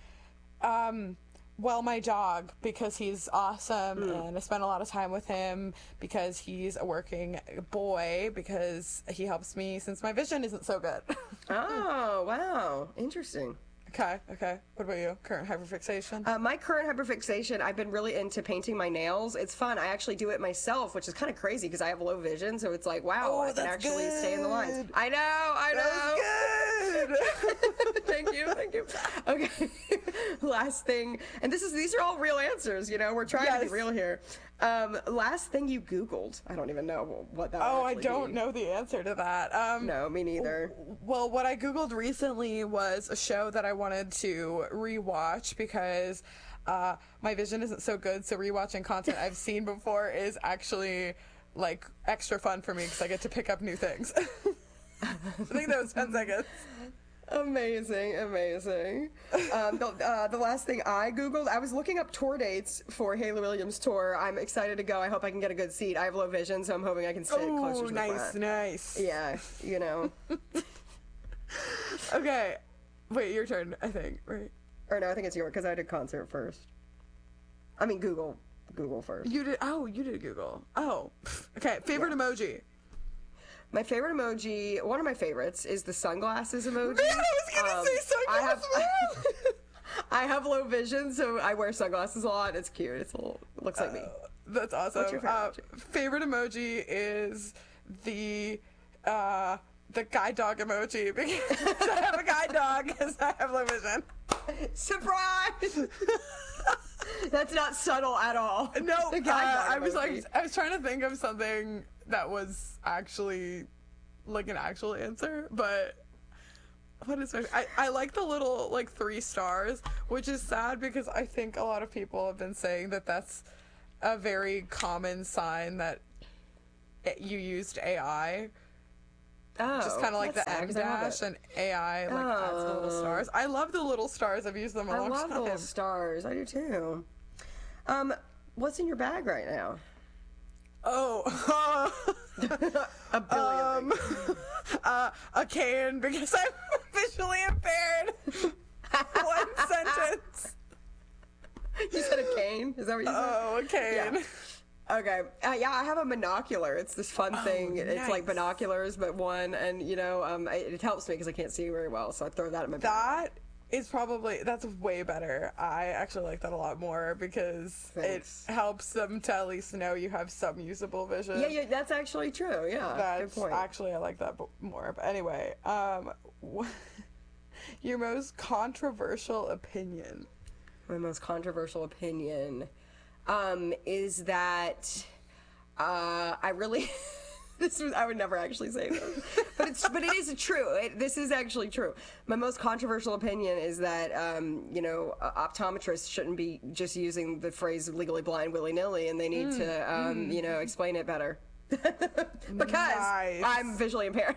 um, well, my dog, because he's awesome, Mm. and I spend a lot of time with him because he's a working boy, because he helps me since my vision isn't so good. Oh, wow. Interesting. Okay, okay. What about you? Current hyperfixation? Uh, my current hyperfixation, I've been really into painting my nails. It's fun. I actually do it myself, which is kind of crazy because I have low vision. So it's like, wow, Oh, I can that's actually stay in the lines. good. I know, I know. Good. Thank you, thank you. Okay, last thing, and this is these are all real answers. You know, we're trying to Yes. be real here. Um, last thing you Googled. I don't even know what that. Oh, would I actually don't be. know the answer to that. Um, No, me neither. Well, what I Googled recently was a show that I wanted to rewatch because uh, my vision isn't so good, so rewatching content I've seen before is actually like extra fun for me because I get to pick up new things. I think that was ten seconds. Amazing, amazing. Um, the, uh, the last thing I Googled, I was looking up tour dates for Haley Williams' tour. I'm excited to go. I hope I can get a good seat. I have low vision, so I'm hoping I can sit closer Oh, to the nice, front. nice. Yeah, you know. Okay. Wait, your turn, I think, right? Or no, I think it's yours, because I did concert first. I mean, Google. Google first. You did, oh, you did Google. Oh. Okay, favorite Yeah. emoji. My favorite emoji, one of my favorites, is the sunglasses emoji. Man, I was gonna Um, say I have, sunglasses. I have low vision, so I wear sunglasses a lot. It's cute. It's a little, it looks like me. That's awesome. What's your favorite uh, emoji? favorite emoji is the uh the guide dog emoji because I have a guide dog because I have low vision. Surprise! That's not subtle at all. No, The uh, guide dog I was emoji. like, I was trying to think of something that was actually like an actual answer, but what is my? I I like the little like three stars, which is sad because I think a lot of people have been saying that that's a very common sign that it, you used A I. Oh, Just kind of like that's the sad, M 'cause I love dash it. and A I like adds the little Oh. stars. I love the little stars. I've used them a I long love time. little stars. I do too. Um, what's in your bag right now? Oh, A billion um, uh, a cane because I'm visually impaired. One sentence. things. You said a cane? Is that what you said? Oh, a cane. Yeah. Okay. Uh, yeah, I have a monocular. It's this fun thing. It's like nice. binoculars, but one, and you know, um, it, it helps me because I can't see very well, so I throw that in my bag. That is probably that's way better. I actually like that a lot more because Thanks. it helps them to at least know you have some usable vision. Yeah, yeah, that's actually true. Yeah, That's good point. actually I like that b- more. But anyway, um, wh- your most controversial opinion. My most controversial opinion um, is that uh, I really. This was, I would never actually say this, but it's but it is true. It, this is actually true. My most controversial opinion is that um, you know uh, optometrists shouldn't be just using the phrase "legally blind" willy nilly, and they need to um, you know explain it better because Nice. I'm visually impaired.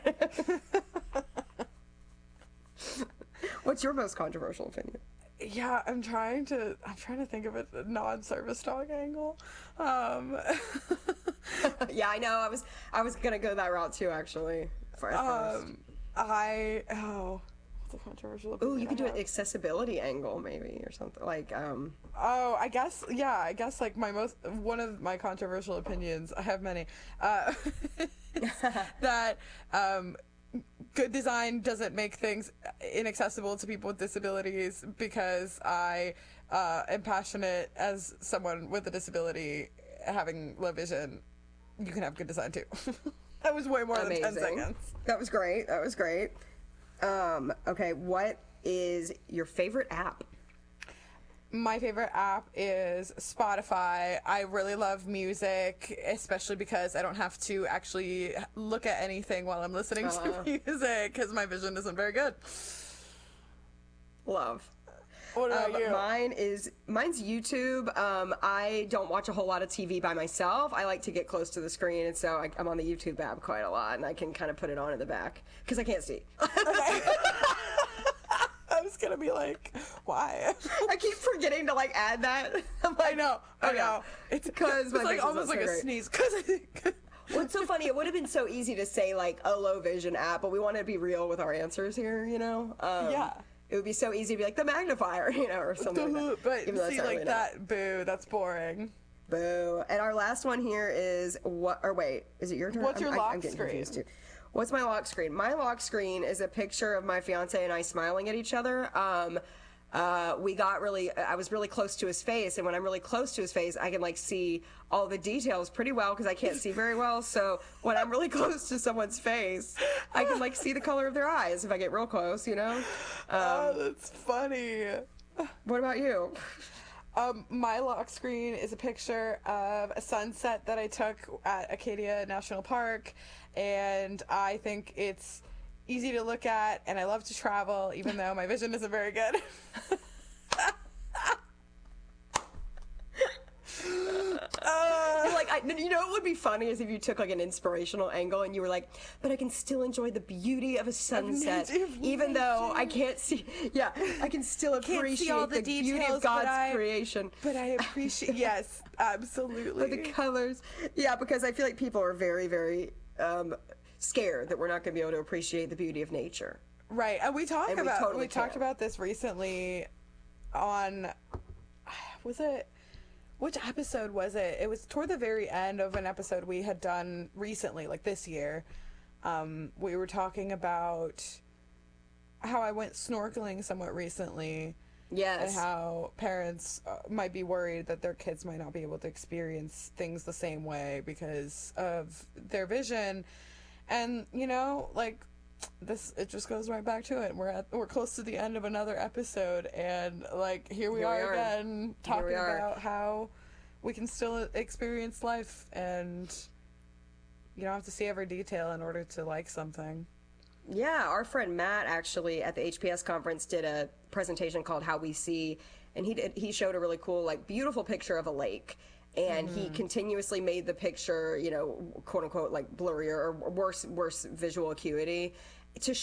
What's your most controversial opinion? Yeah, I'm trying to. I'm trying to think of a non-service dog angle. Um, Yeah, I know. I was I was gonna go that route too, actually. For at first. um, I oh, what's a controversial opinion? Ooh, you could I do an have? accessibility angle maybe or something like um. Oh, I guess yeah. I guess like my most one of my controversial opinions. I have many. Uh, that um, good design doesn't make things inaccessible to people with disabilities because I uh, am passionate as someone with a disability having low vision. You can have good design too. That was way more Amazing. than ten seconds. That was great. That was great. Um. Okay. What is your favorite app? My favorite app is Spotify. I really love music, especially because I don't have to actually look at anything while I'm listening Uh. to music because my vision isn't very good. Love. What about Um, you? mine is mine's YouTube. Um, I don't watch a whole lot of T V by myself. I like to get close to the screen, and so I, I'm on the YouTube app quite a lot, and I can kind of put it on in the back because I can't see. I was gonna be like, why? I keep forgetting to like add that. I'm like, I know, I oh, yeah. know. It's 'Cause it's my like vision's almost not like so a great. sneeze. Cause I, What's so funny? It would have been so easy to say like a low vision app, but we want to be real with our answers here. You know? Um, Yeah. It would be so easy to be like the magnifier, you know, or something like that. but Even though see, it's not like really that, boo, that's boring. Boo. And our last one here is what? Or wait, is it your turn? What's I'm- your I- lock I'm getting screen? confused too. What's my lock screen? My lock screen is a picture of my fiance and I smiling at each other. Um, uh, we got really, I was really close to his face, and when I'm really close to his face, I can like see all the details pretty well because I can't see very well. So when I'm really close to someone's face, I can like see the color of their eyes if I get real close, you know? Oh, that's funny. What about you? Um, my lock screen is a picture of a sunset that I took at Acadia National Park, and I think it's easy to look at, and I love to travel, even though my vision isn't very good. You're like like, I, you know, it would be funny is if you took like an inspirational angle and you were like, but I can still enjoy the beauty of a sunset, native even though I can't see. Yeah, I can still appreciate all the the beauty details, of God's but I- creation. But I appreciate, yes, absolutely. Or the colors. Yeah, because I feel like people are very, very um, scared that we're not going to be able to appreciate the beauty of nature. Right, and we talked And we about totally we talked can. about this recently on, was it, which episode was it? It was toward the very end of an episode we had done recently, like this year. Um, we were talking about how I went snorkeling somewhat recently. Yes. And how parents uh, might be worried that their kids might not be able to experience things the same way because of their vision. And, you know, like, this, it just goes right back to it. We're at, we're close to the end of another episode, and, like, here we, Here we are, are. again, talking we are. about how we can still experience life, and you don't have to see every detail in order to like something. Yeah, our friend Matt actually at the H P S conference did a presentation called How We See, and he did, he showed a really cool, like, beautiful picture of a lake, and he continuously made the picture, you know, quote unquote, like blurrier or worse worse visual acuity to